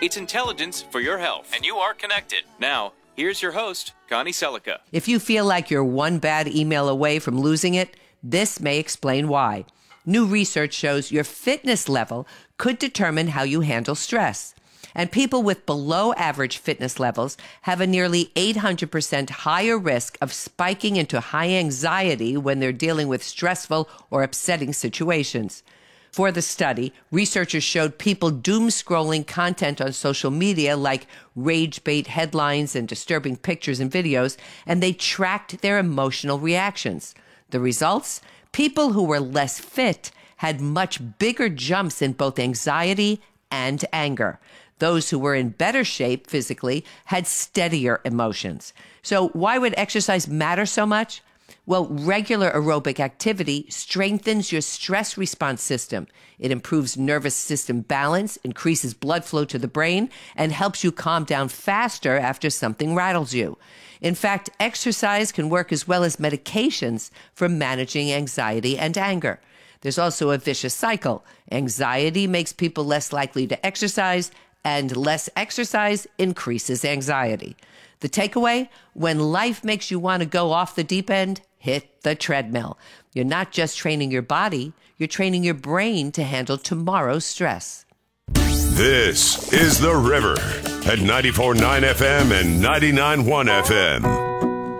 It's intelligence for your health, and you are connected. Now, here's your host, Connie Selica. If you feel like you're one bad email away from losing it, this may explain why. New research shows your fitness level could determine how you handle stress. And people with below average fitness levels have a nearly 800% higher risk of spiking into high anxiety when they're dealing with stressful or upsetting situations. For the study, researchers showed people doom-scrolling content on social media like rage-bait headlines and disturbing pictures and videos, and they tracked their emotional reactions. The results? People who were less fit had much bigger jumps in both anxiety and anger. Those who were in better shape physically had steadier emotions. So why would exercise matter so much? Well, regular aerobic activity strengthens your stress response system. It improves nervous system balance, increases blood flow to the brain, and helps you calm down faster after something rattles you. In fact, exercise can work as well as medications for managing anxiety and anger. There's also a vicious cycle. Anxiety makes people less likely to exercise, and less exercise increases anxiety. The takeaway? When life makes you want to go off the deep end, hit the treadmill. You're not just training your body, you're training your brain to handle tomorrow's stress. This is The River at 94.9 FM and 99.1 FM.